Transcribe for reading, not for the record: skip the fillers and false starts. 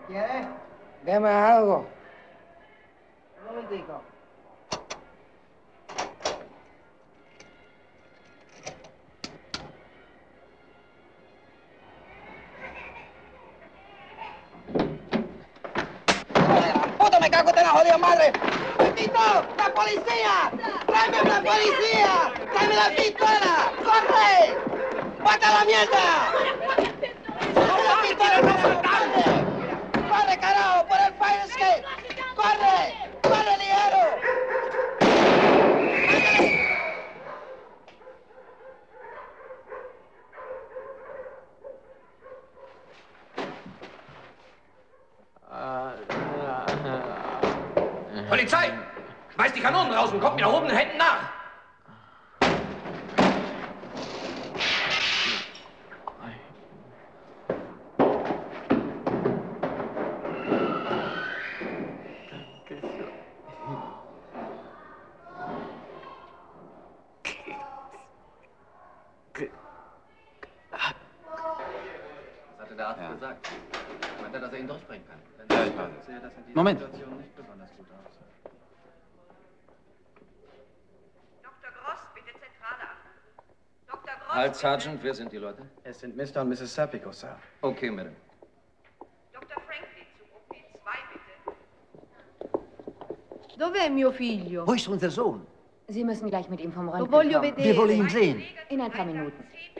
¿Quieres? Deme algo. Un momentico. ¡Puta, me cago en la jodida madre! ¡Pepito! ¡La policía! ¡Tráeme una policía! ¡Tráeme la pistola! ¡Corre! ¡Bata la mierda! ¡Con la pistola no se tarde! ¡Corre, carajo! ¡Por el fire escape! ¡Corre! ¡Corre, ligero! Polizei! Schmeißt die Kanonen raus und kommt mit erhobenen Händen nach! Was hatte der Arzt gesagt? Meint er, dass er ihn durchbringen kann? Ja, ich weiß es. Moment. Halt, Sergeant, wer sind die Leute? Es sind Mr. und Mrs. Serpico, Sir. Okay, Madam. Dr. Franklin zu OP2, bitte. Dov'è mio figlio? Wo ist unser Sohn? Sie müssen gleich mit ihm vom Lo Röntgen voglio kommen. vedere. Wir wollen ihn sehen. In ein paar Minuten.